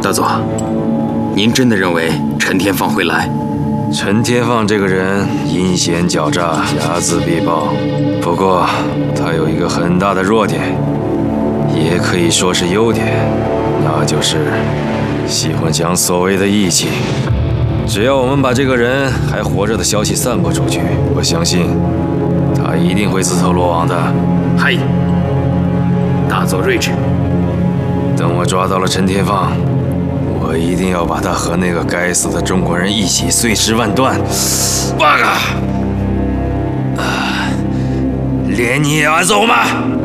大佐，您真的认为陈天放会来？ 陈天放这个人阴险狡诈，睚眦必报。不过他有一个很大的弱点，也可以说是优点，那就是喜欢讲所谓的义气。只要我们把这个人还活着的消息散播出去，我相信他一定会自投罗网的。 嗨，大佐睿智。 等我抓到了陈天放，我一定要把他和那个该死的中国人一起碎尸万段。巴嘎！连你也要走吗？